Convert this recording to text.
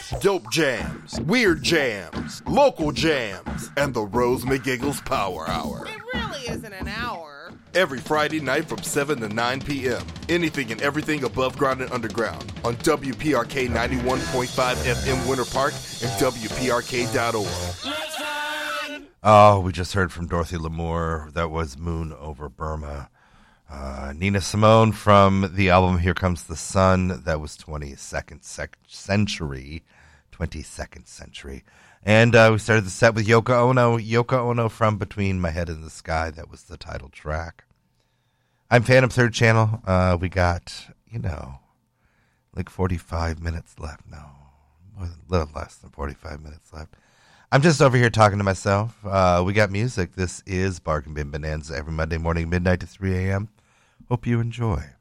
Dope jams, weird jams, local jams, and the Rose McGiggles Power Hour. It really isn't an hour. Every Friday night from 7 to 9 p.m. Anything and everything above ground and underground on WPRK 91.5 FM Winter Park and WPRK.org. Oh, we just heard from Dorothy Lamour. That was Moon Over Burma. Nina Simone from the album Here Comes the Sun. That was 22nd Century. 22nd Century. And we started the set with Yoko Ono. Yoko Ono from Between My Head and the Sky. That was the title track. I'm Phantom Third Channel. We got, like 45 minutes left. No, a little less than 45 minutes left. I'm just over here talking to myself. We got music. This is Bargain Bin Bonanza every Monday morning, midnight to 3 a.m. Hope you enjoy.